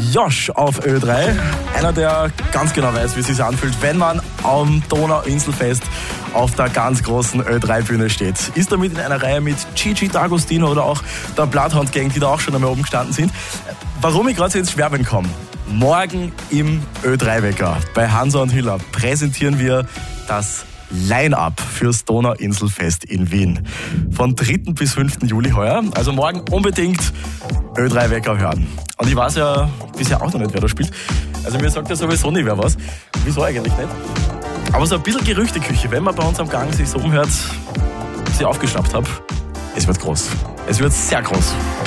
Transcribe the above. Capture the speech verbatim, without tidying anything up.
Josh auf Ö drei. Einer, der ganz genau weiß, wie es sich anfühlt, wenn man am Donauinselfest auf der ganz großen Ö drei Bühne steht. Ist damit in einer Reihe mit Gigi D'Agostino oder auch der Bloodhound Gang, die da auch schon einmal oben gestanden sind. Warum ich gerade so ins Schwärmen komme? Morgen im Ö drei Wecker bei Hansa und Hiller präsentieren wir das Line-Up fürs Donauinselfest in Wien. Von dritten bis fünften Juli heuer. Also morgen unbedingt Ö drei Wecker hören. Und ich weiß ja bisher auch noch nicht, wer da spielt. Also mir sagt ja sowieso nicht, wer was. Wieso eigentlich nicht? Aber so ein bisschen Gerüchteküche, wenn man bei uns am Gang sich so umhört, was ich aufgeschnappt habe, es wird groß. Es wird sehr groß.